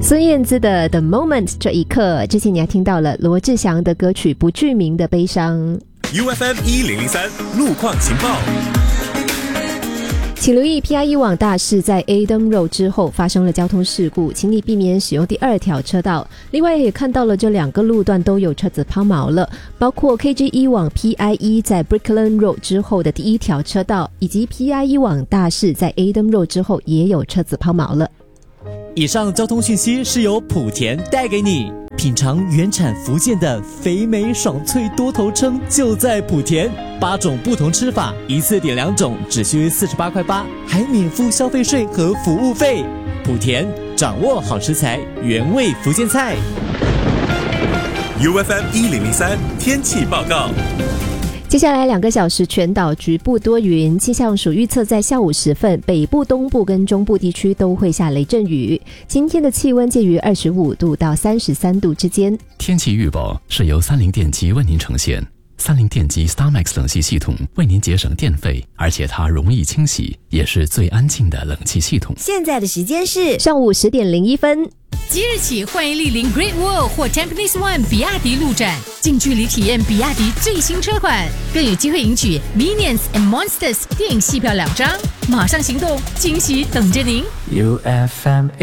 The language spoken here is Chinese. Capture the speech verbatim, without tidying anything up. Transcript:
孙燕姿的 The Moment 这一刻，之前你还听到了罗志祥的歌曲《不具名的悲伤》。 U F M 一零零三路况情报。 请留意 P I E 网大市在 Adam Road 之后发生了交通事故，请你避免使用第二条车道。另外也看到了这两个路段都有车子抛锚了，包括 K G E 网 P I E 在 Brickland Road 之后的第一条车道，以及 P I E 网大市在 Adam Road 之后也有车子抛锚了。 以上交通讯息是由莆田带给你。品尝原产福建的肥美爽脆多头称就在莆田，八种不同吃法，一次点两种，只需四十八块八，还免付消费税和服务费。莆田掌握好食材，原味福建菜。 U F M 一零零三天气报告。 接下来两个小时全岛局部多云，气象署预测在下午时分，北部、东部跟中部地区都会下雷阵雨。今天的气温介于二十五度到三十三度之间。 天气预报是由三菱电机为您呈现。三菱电机 StarMax 冷气系统为您节省电费，而且它容易清洗，也是最安静的冷气系统。 现在的时间是上午十点零一分。 即日起，欢迎莅临 Great Wall 或 Tampines One 比亚迪路展，近距离体验比亚迪最新车款，更有机会赢取 Minions and Monsters 电影戏票两张。马上行动，惊喜等着您。 U F M